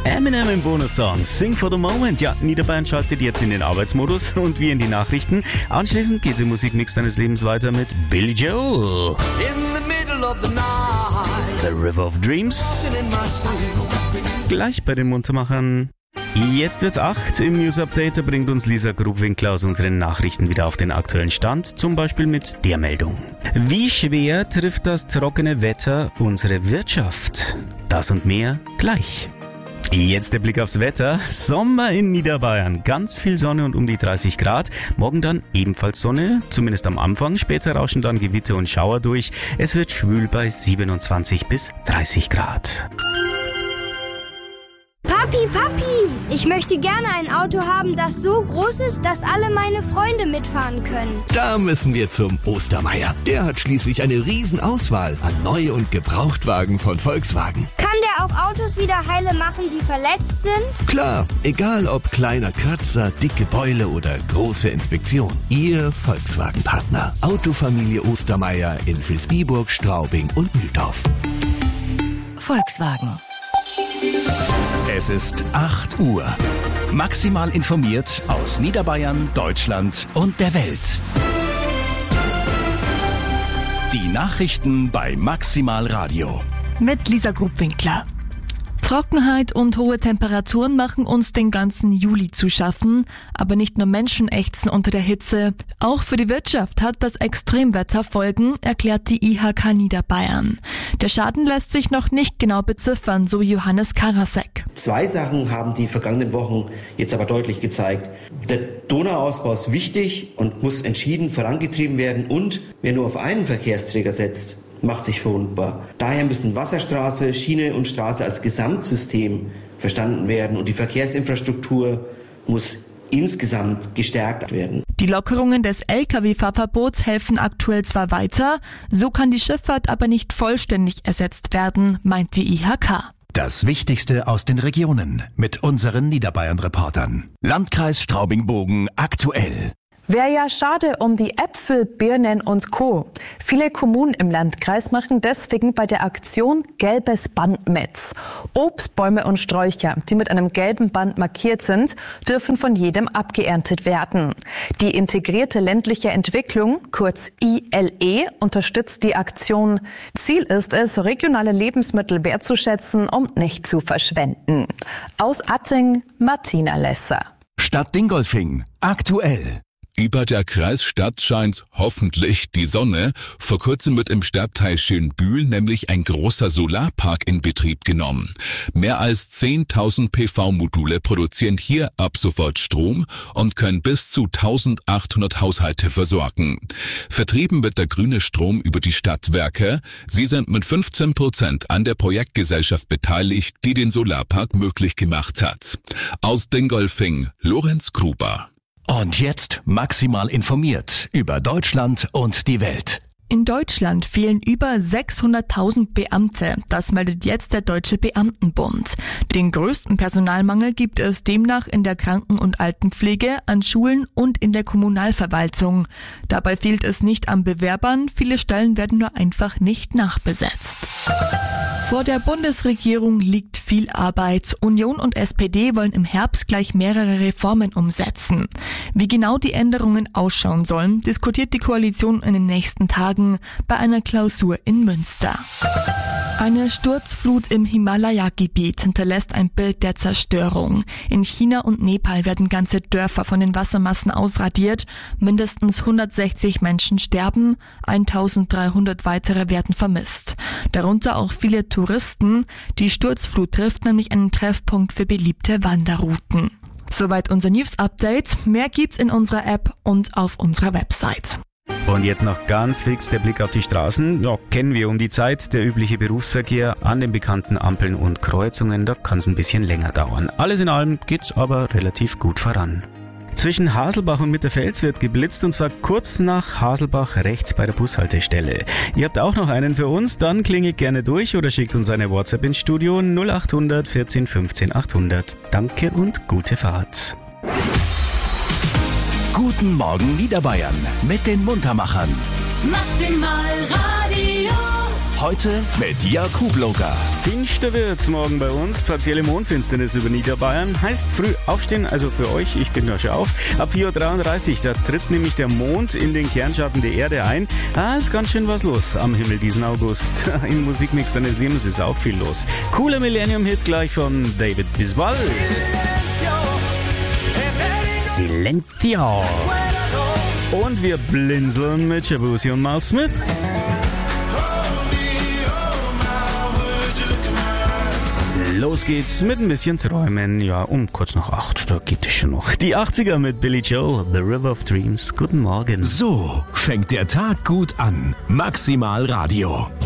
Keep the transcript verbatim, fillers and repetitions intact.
Eminem im Bonussong Sing for the Moment. Ja, Niederbayern schaltet jetzt in den Arbeitsmodus und wir in die Nachrichten. Anschließend geht es im Musikmix deines Lebens weiter mit Billy Joel. In the middle of the night. The River of Dreams. Gleich bei den Muntermachern. Jetzt wird's acht. Im News Update bringt uns Lisa Grubwinkler aus unseren Nachrichten wieder auf den aktuellen Stand, zum Beispiel mit der Meldung. Wie schwer trifft das trockene Wetter unsere Wirtschaft? Das und mehr gleich. Jetzt der Blick aufs Wetter. Sommer in Niederbayern. Ganz viel Sonne und um die dreißig Grad. Morgen dann ebenfalls Sonne, zumindest am Anfang. Später rauschen dann Gewitter und Schauer durch. Es wird schwül bei siebenundzwanzig bis dreißig Grad. Papi, Papi, ich möchte gerne ein Auto haben, das so groß ist, dass alle meine Freunde mitfahren können. Da müssen wir zum Ostermeier. Der hat schließlich eine Riesenauswahl an Neu- und Gebrauchtwagen von Volkswagen. Kann der auch Autos wieder heile machen, die verletzt sind? Klar, egal ob kleiner Kratzer, dicke Beule oder große Inspektion. Ihr Volkswagen-Partner. Autofamilie Ostermeier in Vilsbiburg, Straubing und Mühldorf. Volkswagen. Es ist acht Uhr. Maximal informiert aus Niederbayern, Deutschland und der Welt. Die Nachrichten bei Maximal Radio. Mit Lisa Grubwinkler. Trockenheit und hohe Temperaturen machen uns den ganzen Juli zu schaffen. Aber nicht nur Menschen ächzen unter der Hitze. Auch für die Wirtschaft hat das Extremwetter Folgen, erklärt die I H K Niederbayern. Der Schaden lässt sich noch nicht genau beziffern, so Johannes Karasek. Zwei Sachen haben die vergangenen Wochen jetzt aber deutlich gezeigt. Der Donauausbau ist wichtig und muss entschieden vorangetrieben werden. Und wer nur auf einen Verkehrsträger setzt, macht sich verwundbar. Daher müssen Wasserstraße, Schiene und Straße als Gesamtsystem verstanden werden und die Verkehrsinfrastruktur muss insgesamt gestärkt werden. Die Lockerungen des L K W-Fahrverbots helfen aktuell zwar weiter, so kann die Schifffahrt aber nicht vollständig ersetzt werden, meint die I H K. Das Wichtigste aus den Regionen mit unseren Niederbayern-Reportern. Landkreis Straubing-Bogen aktuell. Wäre ja schade um die Äpfel, Birnen und Co. Viele Kommunen im Landkreis machen deswegen bei der Aktion Gelbes Band mit. Obstbäume und Sträucher, die mit einem gelben Band markiert sind, dürfen von jedem abgeerntet werden. Die integrierte ländliche Entwicklung, kurz I L E, unterstützt die Aktion. Ziel ist es, regionale Lebensmittel wertzuschätzen und nicht zu verschwenden. Aus Atting, Martina Lesser. Stadt Dingolfing aktuell. Über der Kreisstadt scheint hoffentlich die Sonne. Vor kurzem wird im Stadtteil Schönbühl nämlich ein großer Solarpark in Betrieb genommen. Mehr als zehntausend P V-Module produzieren hier ab sofort Strom und können bis zu eintausendachthundert Haushalte versorgen. Vertrieben wird der grüne Strom über die Stadtwerke. Sie sind mit fünfzehn Prozent an der Projektgesellschaft beteiligt, die den Solarpark möglich gemacht hat. Aus Dingolfing, Lorenz Gruber. Und jetzt maximal informiert über Deutschland und die Welt. In Deutschland fehlen über sechshunderttausend Beamte. Das meldet jetzt der Deutsche Beamtenbund. Den größten Personalmangel gibt es demnach in der Kranken- und Altenpflege, an Schulen und in der Kommunalverwaltung. Dabei fehlt es nicht an Bewerbern. Viele Stellen werden nur einfach nicht nachbesetzt. Vor der Bundesregierung liegt viel Arbeit. Union und S P D wollen im Herbst gleich mehrere Reformen umsetzen. Wie genau die Änderungen ausschauen sollen, diskutiert die Koalition in den nächsten Tagen bei einer Klausur in Münster. Eine Sturzflut im Himalaya-Gebiet hinterlässt ein Bild der Zerstörung. In China und Nepal werden ganze Dörfer von den Wassermassen ausradiert. Mindestens hundertsechzig Menschen sterben, eintausenddreihundert weitere werden vermisst. Darunter auch viele Touristen. Die Sturzflut trifft nämlich einen Treffpunkt für beliebte Wanderrouten. Soweit unser News-Update. Mehr gibt's in unserer App und auf unserer Website. Und jetzt noch ganz fix der Blick auf die Straßen. Ja, kennen wir um die Zeit. Der übliche Berufsverkehr an den bekannten Ampeln und Kreuzungen, da kann es ein bisschen länger dauern. Alles in allem geht's aber relativ gut voran. Zwischen Haselbach und Mitterfels wird geblitzt und zwar kurz nach Haselbach rechts bei der Bushaltestelle. Ihr habt auch noch einen für uns? Dann klingelt gerne durch oder schickt uns eine WhatsApp ins Studio null acht hundert vierzehn fünfzehn achthundert. Danke und gute Fahrt. Guten Morgen Niederbayern mit den Muntermachern. Maximal Radio. Heute mit Jakub Loga. Finster wird's morgen bei uns. Partielle Mondfinsternis über Niederbayern. Heißt früh aufstehen, also für euch, ich bin da schon auf. Ab vier Uhr dreiunddreißig, da tritt nämlich der Mond in den Kernschatten der Erde ein. Ah, ist ganz schön was los am Himmel diesen August. Im Musikmix deines Lebens ist auch viel los. Cooler Millennium-Hit gleich von David Bisbal. Silencio. Und wir blinzeln mit Shabuzi und Miles Smith. Los geht's mit ein bisschen Träumen. Ja, um kurz nach acht, da geht es schon noch. Die achtziger mit Billy Joel, The River of Dreams. Guten Morgen. So fängt der Tag gut an. Maximal Radio.